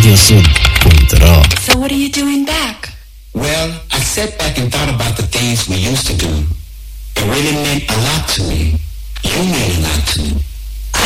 radiosud.ro. So what are you doing back? Well, I sat back and thought about the things we used to do. It really meant a lot to me. You mean a lot to me.